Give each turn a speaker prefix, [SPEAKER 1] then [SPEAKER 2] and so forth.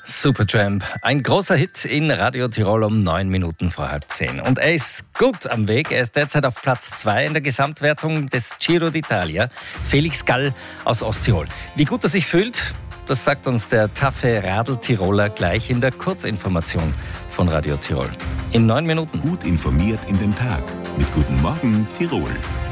[SPEAKER 1] Supertramp, ein großer Hit in Radio Tirol um 9 Minuten vor 9:30. Und er ist gut am Weg. Er ist derzeit auf Platz 2 in der Gesamtwertung des Giro d'Italia. Felix Gall aus Osttirol. Wie gut er sich fühlt, das sagt uns der taffe Radl-Tiroler gleich in der Kurzinformation von Radio Tirol. In 9 Minuten.
[SPEAKER 2] Gut informiert in den Tag mit Guten Morgen Tirol.